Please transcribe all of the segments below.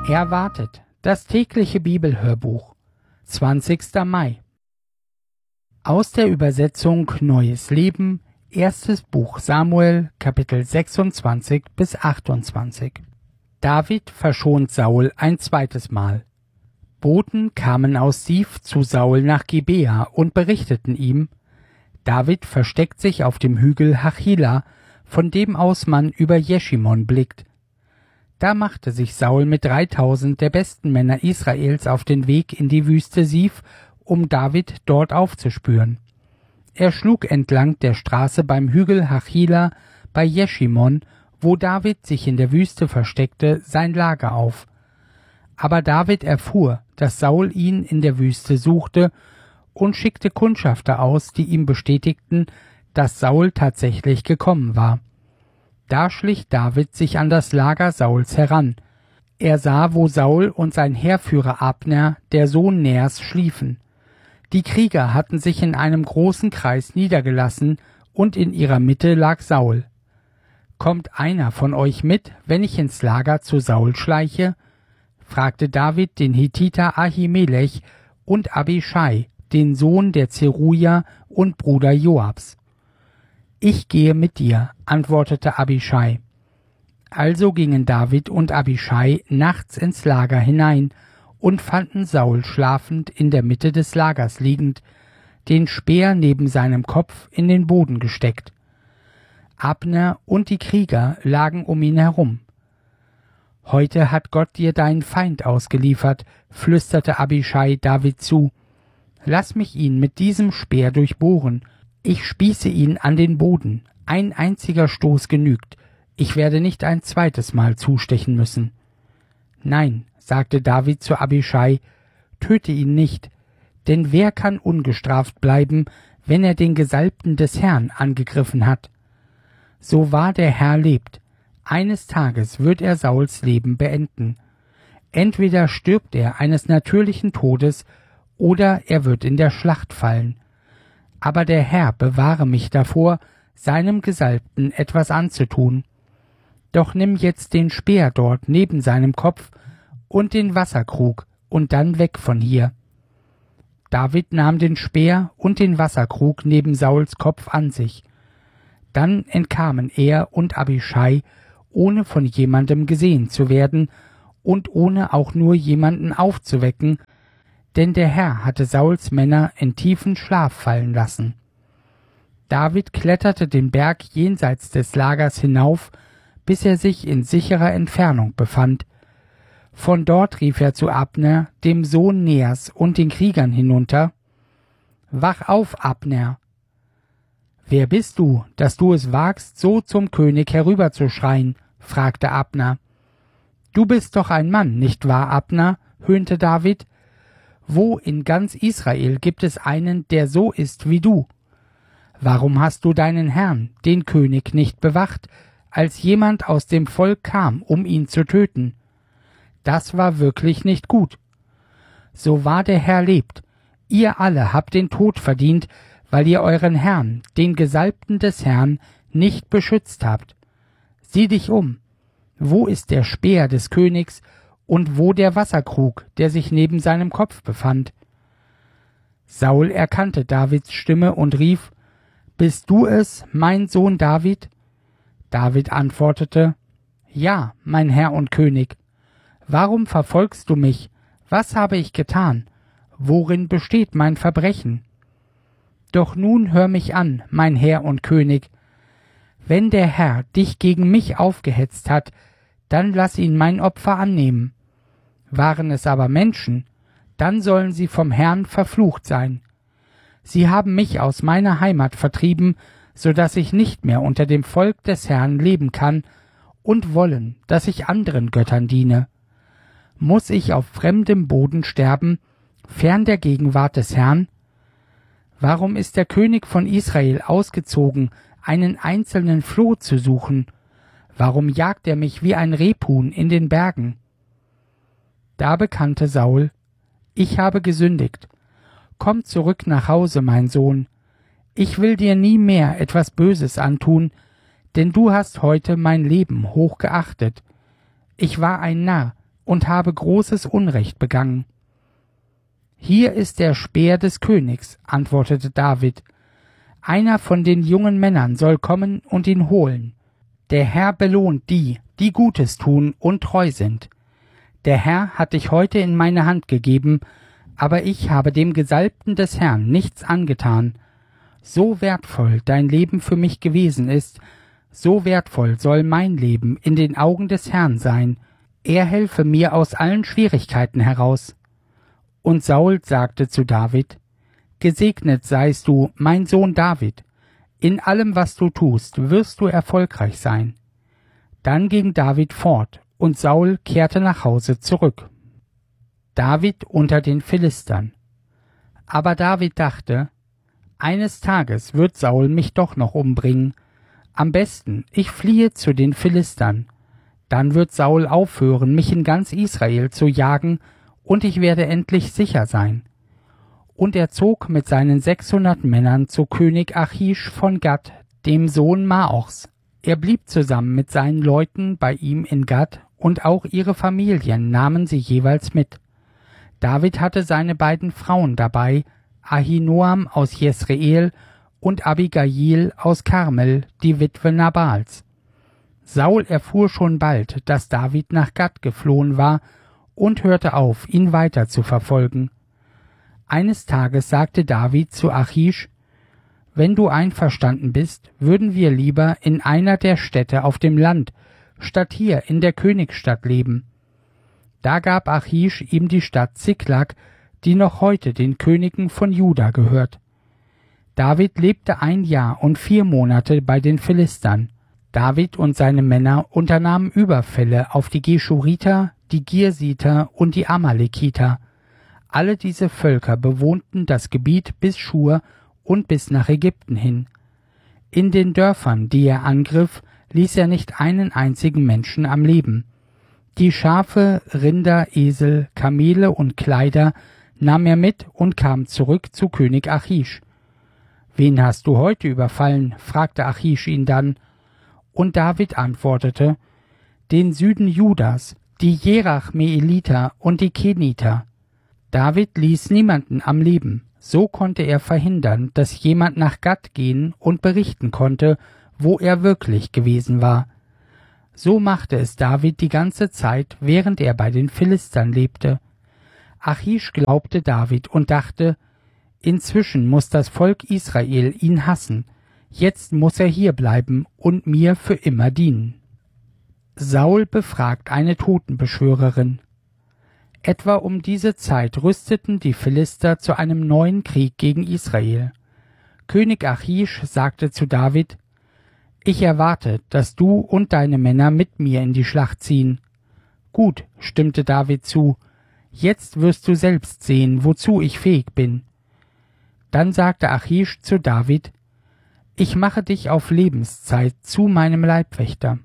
Erwartet, das tägliche Bibelhörbuch, 20. Mai. Aus der Übersetzung Neues Leben, erstes Buch Samuel, Kapitel 26 bis 28. David verschont Saul ein zweites Mal. Boten kamen aus Sif zu Saul nach Gibea und berichteten ihm: David versteckt sich auf dem Hügel Hachila, von dem aus man über Jeschimon blickt. Da machte sich Saul mit 3000 der besten Männer Israels auf den Weg in die Wüste Sif, um David dort aufzuspüren. Er schlug entlang der Straße beim Hügel Hachila bei Jeschimon, wo David sich in der Wüste versteckte, sein Lager auf. Aber David erfuhr, dass Saul ihn in der Wüste suchte, und schickte Kundschafter aus, die ihm bestätigten, dass Saul tatsächlich gekommen war. Da schlich David sich an das Lager Sauls heran. Er sah, wo Saul und sein Heerführer Abner, der Sohn Ners, schliefen. Die Krieger hatten sich in einem großen Kreis niedergelassen, und in ihrer Mitte lag Saul. »Kommt einer von euch mit, wenn ich ins Lager zu Saul schleiche?« fragte David den Hethiter Ahimelech und Abischai, den Sohn der Zeruja und Bruder Joabs. »Ich gehe mit dir«, antwortete Abischai. Also gingen David und Abischai nachts ins Lager hinein und fanden Saul schlafend in der Mitte des Lagers liegend, den Speer neben seinem Kopf in den Boden gesteckt. Abner und die Krieger lagen um ihn herum. »Heute hat Gott dir deinen Feind ausgeliefert«, flüsterte Abischai David zu. »Lass mich ihn mit diesem Speer durchbohren. Ich spieße ihn an den Boden. Ein einziger Stoß genügt. Ich werde nicht ein zweites Mal zustechen müssen.« »Nein«, sagte David zu Abischai, »töte ihn nicht, denn wer kann ungestraft bleiben, wenn er den Gesalbten des Herrn angegriffen hat? So wahr der Herr lebt, eines Tages wird er Sauls Leben beenden. Entweder stirbt er eines natürlichen Todes, oder er wird in der Schlacht fallen. Aber der Herr bewahre mich davor, seinem Gesalbten etwas anzutun. Doch nimm jetzt den Speer dort neben seinem Kopf und den Wasserkrug und dann weg von hier.« David nahm den Speer und den Wasserkrug neben Sauls Kopf an sich. Dann entkamen er und Abischai, ohne von jemandem gesehen zu werden und ohne auch nur jemanden aufzuwecken, denn der Herr hatte Sauls Männer in tiefen Schlaf fallen lassen. David kletterte den Berg jenseits des Lagers hinauf, bis er sich in sicherer Entfernung befand. Von dort rief er zu Abner, dem Sohn Ners, und den Kriegern hinunter: »Wach auf, Abner!« »Wer bist du, dass du es wagst, so zum König herüberzuschreien?« fragte Abner. »Du bist doch ein Mann, nicht wahr, Abner?« höhnte David. »Wo in ganz Israel gibt es einen, der so ist wie du? Warum hast du deinen Herrn, den König, nicht bewacht, als jemand aus dem Volk kam, um ihn zu töten? Das war wirklich nicht gut. So wahr der Herr lebt, ihr alle habt den Tod verdient, weil ihr euren Herrn, den Gesalbten des Herrn, nicht beschützt habt. Sieh dich um. Wo ist der Speer des Königs und wo der Wasserkrug, der sich neben seinem Kopf befand?« Saul erkannte Davids Stimme und rief: »Bist du es, mein Sohn David?« David antwortete: »Ja, mein Herr und König. Warum verfolgst du mich? Was habe ich getan? Worin besteht mein Verbrechen? Doch nun hör mich an, mein Herr und König. Wenn der Herr dich gegen mich aufgehetzt hat, dann lass ihn mein Opfer annehmen. Waren es aber Menschen, dann sollen sie vom Herrn verflucht sein. Sie haben mich aus meiner Heimat vertrieben, so dass ich nicht mehr unter dem Volk des Herrn leben kann, und wollen, dass ich anderen Göttern diene. Muss ich auf fremdem Boden sterben, fern der Gegenwart des Herrn? Warum ist der König von Israel ausgezogen, einen einzelnen Floh zu suchen? Warum jagt er mich wie ein Rebhuhn in den Bergen?« Da bekannte Saul: »Ich habe gesündigt. Komm zurück nach Hause, mein Sohn. Ich will dir nie mehr etwas Böses antun, denn du hast heute mein Leben hoch geachtet. Ich war ein Narr und habe großes Unrecht begangen. »Hier ist der Speer des Königs«, antwortete David. »Einer von den jungen Männern soll kommen und ihn holen. Der Herr belohnt die, die Gutes tun und treu sind. Der Herr hat dich heute in meine Hand gegeben, aber ich habe dem Gesalbten des Herrn nichts angetan. So wertvoll dein Leben für mich gewesen ist, so wertvoll soll mein Leben in den Augen des Herrn sein. Er helfe mir aus allen Schwierigkeiten heraus.« Und Saul sagte zu David: »Gesegnet seist du, mein Sohn David. In allem, was du tust, wirst du erfolgreich sein.« Dann ging David fort, und Saul kehrte nach Hause zurück. David unter den Philistern. Aber David dachte: »Eines Tages wird Saul mich doch noch umbringen. Am besten, ich fliehe zu den Philistern. Dann wird Saul aufhören, mich in ganz Israel zu jagen, und ich werde endlich sicher sein.« Und er zog mit seinen 600 Männern zu König Achisch von Gat, dem Sohn Maochs. Er blieb zusammen mit seinen Leuten bei ihm in Gat, und auch ihre Familien nahmen sie jeweils mit. David hatte seine beiden Frauen dabei, Ahinoam aus Jesreel und Abigail aus Karmel, die Witwe Nabals. Saul erfuhr schon bald, dass David nach Gat geflohen war, und hörte auf, ihn weiter zu verfolgen. Eines Tages sagte David zu Achish: »Wenn du einverstanden bist, würden wir lieber in einer der Städte auf dem Land, statt hier in der Königsstadt leben.« Da gab Achish ihm die Stadt Ziklag, die noch heute den Königen von Juda gehört. David lebte 1 Jahr und 4 Monate bei den Philistern. David und seine Männer unternahmen Überfälle auf die Geschuriter, die Girsiter und die Amalekiter. Alle diese Völker bewohnten das Gebiet bis Schur und bis nach Ägypten hin. In den Dörfern, die er angriff, ließ er nicht einen einzigen Menschen am Leben. Die Schafe, Rinder, Esel, Kamele und Kleider nahm er mit und kam zurück zu König Achish. »Wen hast du heute überfallen?« fragte Achish ihn dann. Und David antwortete: »Den Süden Judas, die Jerachmeeliter und die Keniter.« David ließ niemanden am Leben. So konnte er verhindern, dass jemand nach Gat gehen und berichten konnte, wo er wirklich gewesen war. So machte es David die ganze Zeit, während er bei den Philistern lebte. Achish glaubte David und dachte: »Inzwischen muss das Volk Israel ihn hassen. Jetzt muss er hier bleiben und mir für immer dienen.« Saul befragt eine Totenbeschwörerin. Etwa um diese Zeit rüsteten die Philister zu einem neuen Krieg gegen Israel. König Achish sagte zu David: »Ich erwarte, dass du und deine Männer mit mir in die Schlacht ziehen.« »Gut«, stimmte David zu, »jetzt wirst du selbst sehen, wozu ich fähig bin.« Dann sagte Achish zu David: »Ich mache dich auf Lebenszeit zu meinem Leibwächter.«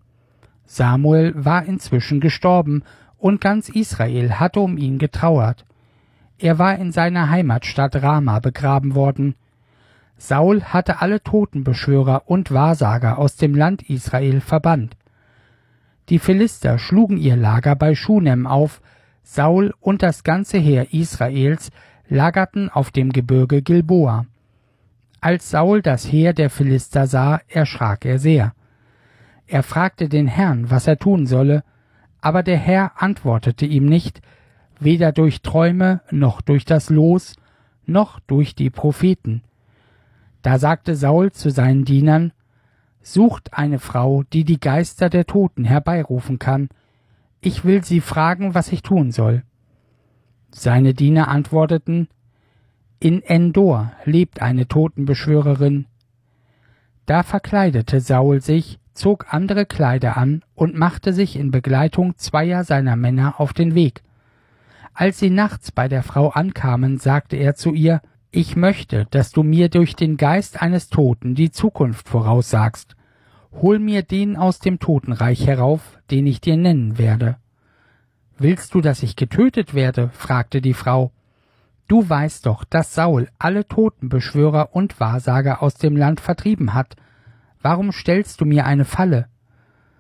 Samuel war inzwischen gestorben, und ganz Israel hatte um ihn getrauert. Er war in seiner Heimatstadt Rama begraben worden. Saul hatte alle Totenbeschwörer und Wahrsager aus dem Land Israel verbannt. Die Philister schlugen ihr Lager bei Schunem auf, Saul und das ganze Heer Israels lagerten auf dem Gebirge Gilboa. Als Saul das Heer der Philister sah, erschrak er sehr. Er fragte den Herrn, was er tun solle, aber der Herr antwortete ihm nicht, weder durch Träume, noch durch das Los, noch durch die Propheten. Da sagte Saul zu seinen Dienern: »Sucht eine Frau, die die Geister der Toten herbeirufen kann. Ich will sie fragen, was ich tun soll.« Seine Diener antworteten: »In Endor lebt eine Totenbeschwörerin.« Da verkleidete Saul sich, zog andere Kleider an und machte sich in Begleitung 2 seiner Männer auf den Weg. Als sie nachts bei der Frau ankamen, sagte er zu ihr: »Ich möchte, dass du mir durch den Geist eines Toten die Zukunft voraussagst. Hol mir den aus dem Totenreich herauf, den ich dir nennen werde.« »Willst du, dass ich getötet werde?« fragte die Frau. »Du weißt doch, dass Saul alle Totenbeschwörer und Wahrsager aus dem Land vertrieben hat. Warum stellst du mir eine Falle?«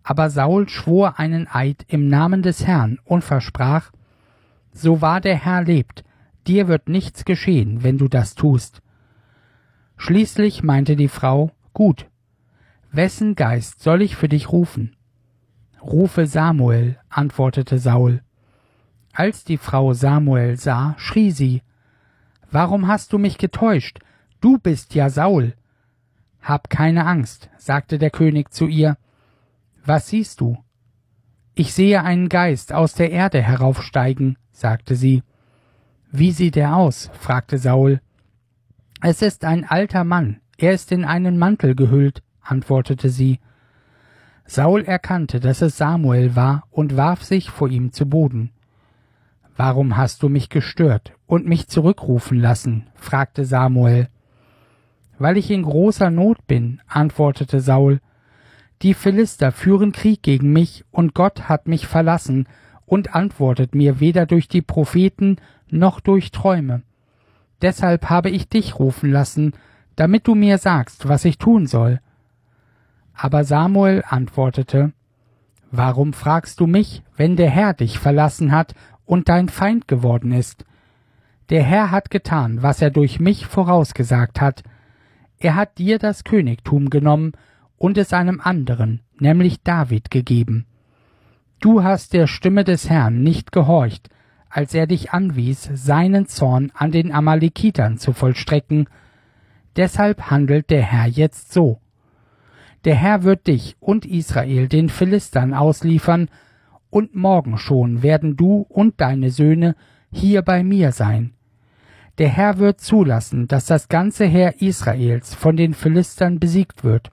Aber Saul schwor einen Eid im Namen des Herrn und versprach: So wahr der Herr lebt, dir wird nichts geschehen, wenn du das tust. Schließlich meinte die Frau: Gut, wessen Geist soll ich für dich rufen? Rufe Samuel, antwortete Saul. Als die Frau Samuel sah, schrie sie: Warum hast du mich getäuscht? Du bist ja Saul. Hab keine Angst, sagte der König zu ihr. Was siehst du? Ich sehe einen Geist aus der Erde heraufsteigen, sagte sie. Wie sieht er aus? fragte Saul. Es ist ein alter Mann, er ist in einen Mantel gehüllt, antwortete sie. Saul erkannte, dass es Samuel war, und warf sich vor ihm zu Boden. Warum hast du mich gestört und mich zurückrufen lassen? fragte Samuel. Weil ich in großer Not bin, antwortete Saul. Die Philister führen Krieg gegen mich, und Gott hat mich verlassen und antwortet mir weder durch die Propheten noch durch Träume. Deshalb habe ich dich rufen lassen, damit du mir sagst, was ich tun soll. Aber Samuel antwortete: Warum fragst du mich, wenn der Herr dich verlassen hat und dein Feind geworden ist? Der Herr hat getan, was er durch mich vorausgesagt hat. Er hat dir das Königtum genommen und es einem anderen, nämlich David, gegeben. Du hast der Stimme des Herrn nicht gehorcht, als er dich anwies, seinen Zorn an den Amalekitern zu vollstrecken. Deshalb handelt der Herr jetzt so. Der Herr wird dich und Israel den Philistern ausliefern, und morgen schon werden du und deine Söhne hier bei mir sein. Der Herr wird zulassen, dass das ganze Heer Israels von den Philistern besiegt wird.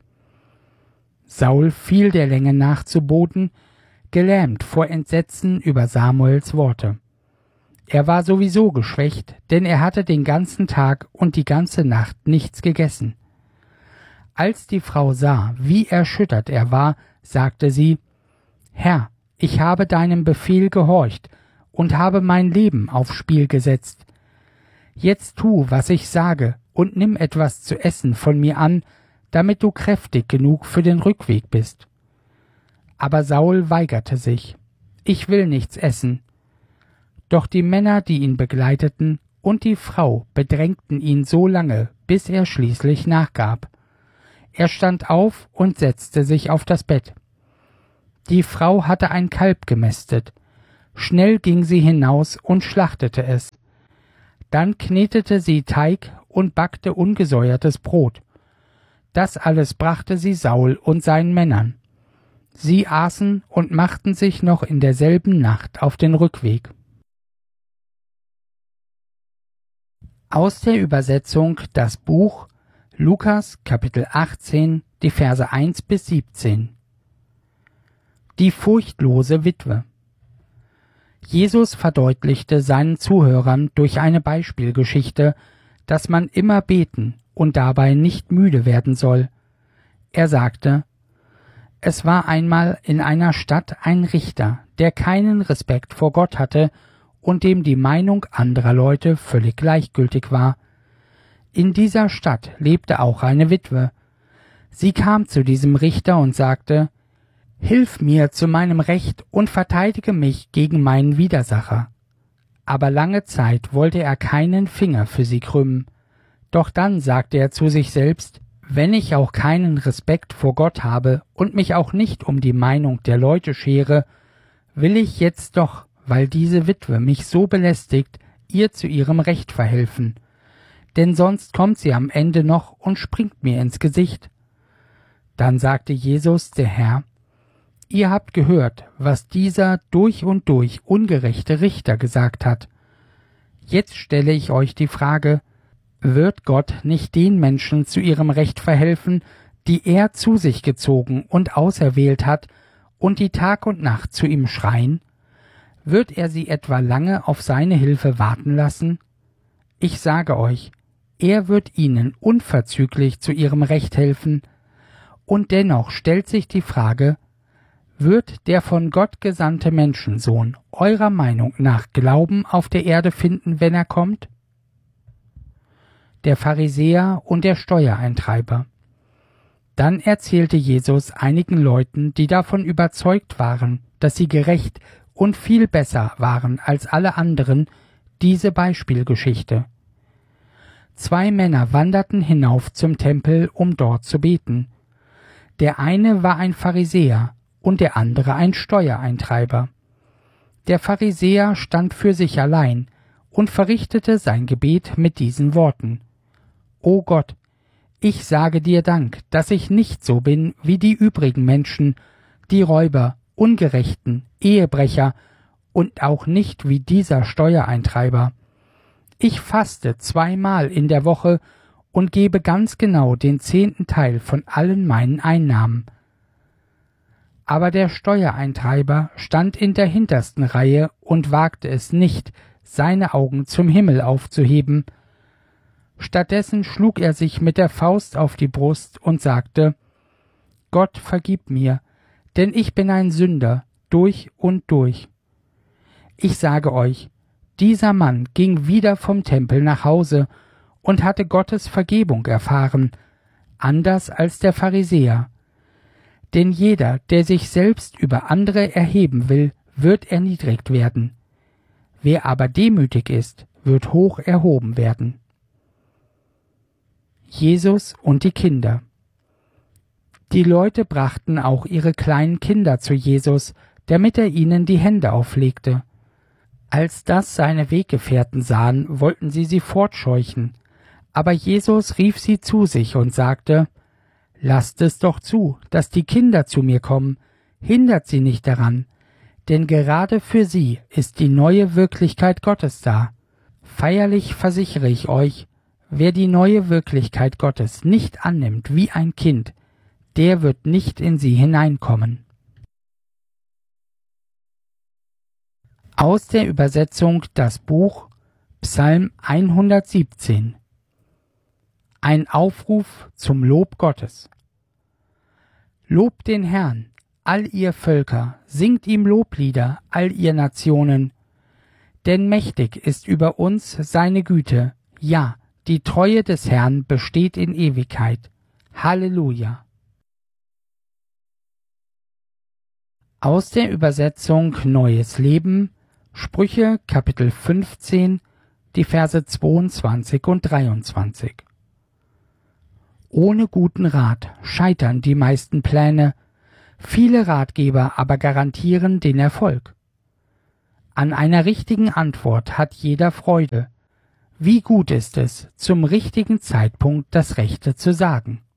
Saul fiel der Länge nach zu Boden, gelähmt vor Entsetzen über Samuels Worte. Er war sowieso geschwächt, denn er hatte den ganzen Tag und die ganze Nacht nichts gegessen. Als die Frau sah, wie erschüttert er war, sagte sie: Herr, ich habe deinem Befehl gehorcht und habe mein Leben aufs Spiel gesetzt. Jetzt tu, was ich sage, und nimm etwas zu essen von mir an, damit du kräftig genug für den Rückweg bist. Aber Saul weigerte sich. Ich will nichts essen. Doch die Männer, die ihn begleiteten, und die Frau bedrängten ihn so lange, bis er schließlich nachgab. Er stand auf und setzte sich auf das Bett. Die Frau hatte ein Kalb gemästet. Schnell ging sie hinaus und schlachtete es. Dann knetete sie Teig und backte ungesäuertes Brot. Das alles brachte sie Saul und seinen Männern. Sie aßen und machten sich noch in derselben Nacht auf den Rückweg. Aus der Übersetzung das Buch Lukas Kapitel 18, die Verse 1 bis 17. Die furchtlose Witwe. Jesus verdeutlichte seinen Zuhörern durch eine Beispielgeschichte, dass man immer beten und dabei nicht müde werden soll. Er sagte: Es war einmal in einer Stadt ein Richter, der keinen Respekt vor Gott hatte und dem die Meinung anderer Leute völlig gleichgültig war. In dieser Stadt lebte auch eine Witwe. Sie kam zu diesem Richter und sagte: Hilf mir zu meinem Recht und verteidige mich gegen meinen Widersacher. Aber lange Zeit wollte er keinen Finger für sie krümmen. Doch dann sagte er zu sich selbst: Wenn ich auch keinen Respekt vor Gott habe und mich auch nicht um die Meinung der Leute schere, will ich jetzt doch, weil diese Witwe mich so belästigt, ihr zu ihrem Recht verhelfen. Denn sonst kommt sie am Ende noch und springt mir ins Gesicht. Dann sagte Jesus, der Herr: Ihr habt gehört, was dieser durch und durch ungerechte Richter gesagt hat. Jetzt stelle ich euch die Frage: Wird Gott nicht den Menschen zu ihrem Recht verhelfen, die er zu sich gezogen und auserwählt hat und die Tag und Nacht zu ihm schreien? Wird er sie etwa lange auf seine Hilfe warten lassen? Ich sage euch, er wird ihnen unverzüglich zu ihrem Recht helfen. Und dennoch stellt sich die Frage: Wird der von Gott gesandte Menschensohn eurer Meinung nach Glauben auf der Erde finden, wenn er kommt? Der Pharisäer und der Steuereintreiber. Dann erzählte Jesus einigen Leuten, die davon überzeugt waren, dass sie gerecht und viel besser waren als alle anderen, diese Beispielgeschichte. 2 Männer wanderten hinauf zum Tempel, um dort zu beten. Der eine war ein Pharisäer und der andere ein Steuereintreiber. Der Pharisäer stand für sich allein und verrichtete sein Gebet mit diesen Worten: »O Gott, ich sage dir Dank, dass ich nicht so bin wie die übrigen Menschen, die Räuber, Ungerechten, Ehebrecher und auch nicht wie dieser Steuereintreiber. Ich faste 2-mal in der Woche und gebe ganz genau den 10. Teil von allen meinen Einnahmen.« Aber der Steuereintreiber stand in der hintersten Reihe und wagte es nicht, seine Augen zum Himmel aufzuheben. Stattdessen schlug er sich mit der Faust auf die Brust und sagte: »Gott, vergib mir, denn ich bin ein Sünder, durch und durch.« Ich sage euch, dieser Mann ging wieder vom Tempel nach Hause und hatte Gottes Vergebung erfahren, anders als der Pharisäer. Denn jeder, der sich selbst über andere erheben will, wird erniedrigt werden. Wer aber demütig ist, wird hoch erhoben werden. Jesus und die Kinder. Die Leute brachten auch ihre kleinen Kinder zu Jesus, damit er ihnen die Hände auflegte. Als das seine Weggefährten sahen, wollten sie fortscheuchen. Aber Jesus rief sie zu sich und sagte: »Lasst es doch zu, dass die Kinder zu mir kommen, hindert sie nicht daran, denn gerade für sie ist die neue Wirklichkeit Gottes da. Feierlich versichere ich euch, wer die neue Wirklichkeit Gottes nicht annimmt wie ein Kind, der wird nicht in sie hineinkommen.« Aus der Übersetzung das Buch Psalm 117. Ein Aufruf zum Lob Gottes. Lobt den Herrn, all ihr Völker, singt ihm Loblieder, all ihr Nationen. Denn mächtig ist über uns seine Güte, ja, die Treue des Herrn besteht in Ewigkeit. Halleluja. Aus der Übersetzung Neues Leben, Sprüche Kapitel 15, die Verse 22 und 23. Ohne guten Rat scheitern die meisten Pläne, viele Ratgeber aber garantieren den Erfolg. An einer richtigen Antwort hat jeder Freude. Wie gut ist es, zum richtigen Zeitpunkt das Rechte zu sagen.